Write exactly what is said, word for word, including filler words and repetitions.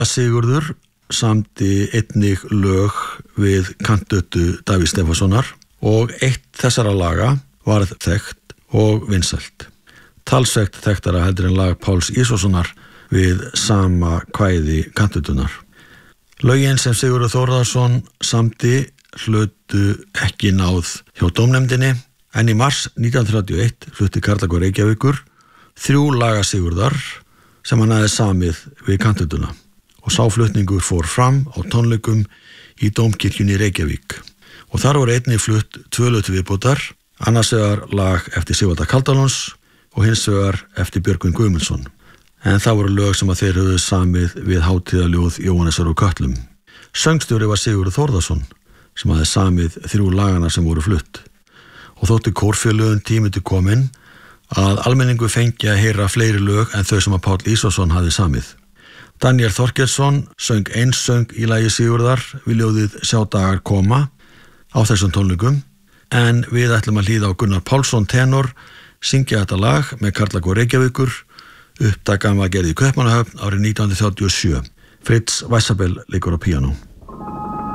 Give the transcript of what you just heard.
Sigurður samdi einnig lög við kantdöttu Davíðs Stefánssonar og eitt þessara laga varð þekkt og vinsælt. Talsvert þekktara heldur en lag Páls Ísólfssonar við sama kvæði kantdöttunnar. Lögin sem Sigurður Þórðarson samdi hlutu ekki náð hjá dómnefndinni, en í mars nítján hundruð þrjátíu og eitt flutti Karlakór Reykjavíkur þrjú laga Sigurðar sem hann hafði samið við kantdöttuna og sá flutningur fór fram á tónleikum í Dómkirkjunni í Reykjavík. Og þar voru einnig flutt tvö lög til viðbótar, annars vegar lag eftir Sigvalda Kaldalóns og hins vegar eftir Björgvin Guðmundsson. En það voru lög sem að þeir höfðu samið við hátíðaljóð Jóhannesar og Kötlum. Söngstjóri var Sigurður Þórðarson sem hafði samið þrjú lagana sem voru flutt. Og þótti kórfélögin tími komin að almenningu fengi að heyra fleiri lög en þau sem að Páll Ísólfsson hafði samið. Daníel Þorkelsson söng einsöng í lagi Sigurðar við ljóðið Sjá dagar koma á þessum tónleikum, en við ætlum að hlýða á Gunnar Pálsson tenor syngja þetta lag með Karlakór Reykjavíkur. Upptakan var gerð í Kaupmannahöfn árið nítján hundruð þrjátíu og sjö. Fritz Weissabell leikur á píanó.